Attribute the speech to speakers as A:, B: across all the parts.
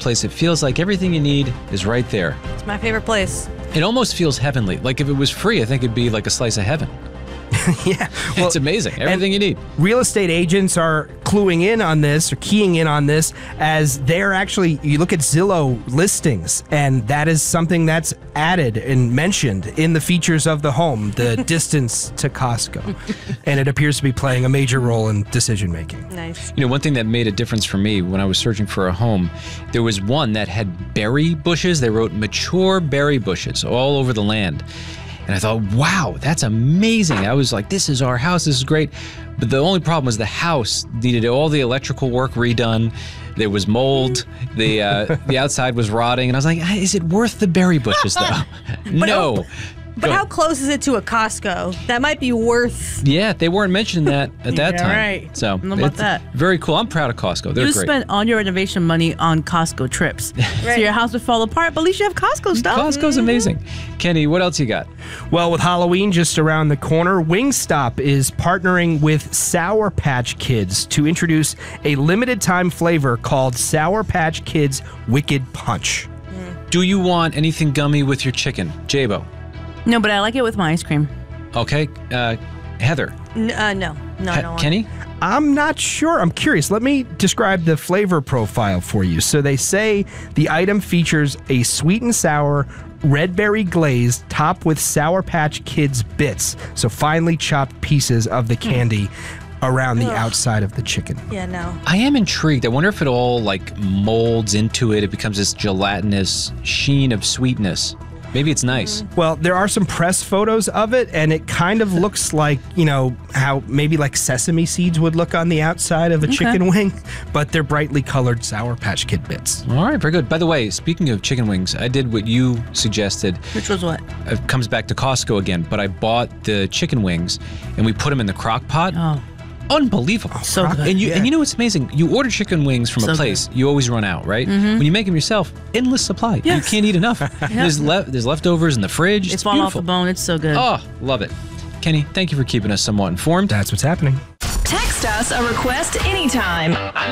A: place. It feels like everything you need is right there.
B: It's my favorite place.
A: It almost feels heavenly. Like if it was free, I think it'd be like a slice of heaven.
C: Yeah. Well,
A: it's amazing. Everything you need.
C: Real estate agents are cluing in on this or keying in on this as they're actually, you look at Zillow listings, and that is something that's added and mentioned in the features of the home, the distance to Costco. And it appears to be playing a major role in decision making.
B: Nice.
A: You know, one thing that made a difference for me when I was searching for a home, there was one that had berry bushes. They wrote mature berry bushes all over the land. And I thought, wow, that's amazing. I was like, this is our house. This is great. But the only problem was the house needed all the electrical work redone. There was mold. The outside was rotting. And I was like, is it worth the berry bushes, though? No.
B: But how close is it to a Costco? That might be worth...
A: Yeah, they weren't mentioning that at that time.
B: Right.
A: So
D: How about that?
A: Very cool. I'm proud of Costco. They're
D: You
A: great.
D: spent all your renovation money on Costco trips. So your house would fall apart, but at least you have Costco stuff.
A: Costco's amazing. Kenny, what else you got?
C: Well, with Halloween just around the corner, Wingstop is partnering with Sour Patch Kids to introduce a limited time flavor called Sour Patch Kids Wicked Punch.
A: Do you want anything gummy with your chicken? Jabo.
D: No, but I like it with my ice cream.
A: Okay. Heather.
B: No, I don't want
A: Kenny?
C: I'm not sure. I'm curious. Let me describe the flavor profile for you. So they say the item features a sweet and sour red berry glaze topped with Sour Patch Kids bits, so finely chopped pieces of the candy around the outside of the chicken.
B: Yeah, no.
A: I am intrigued. I wonder if it all like molds into it. It becomes this gelatinous sheen of sweetness. Maybe it's nice.
C: Well, there are some press photos of it, and it kind of looks like, you know, how maybe like sesame seeds would look on the outside of a chicken wing, but they're brightly colored Sour Patch Kid bits.
A: All right, very good. By the way, speaking of chicken wings, I did what you suggested.
D: Which was what?
A: It comes back to Costco again, but I bought the chicken wings and we put them in the crock pot.
D: Oh.
A: Unbelievable.
D: So good.
A: And you know what's amazing? You order chicken wings from a place, you always run out, right? When you make them yourself, endless supply.
D: Yes.
A: You can't eat enough. There's leftovers in the fridge.
D: It's falling off the
A: beautiful.
D: bone. It's so good.
A: Oh, love it. Kenny, thank you for keeping us somewhat informed.
C: That's what's happening.
E: Text us a request anytime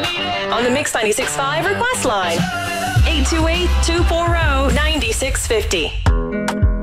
E: on the Mix 96.5 request line. 828-240-9650.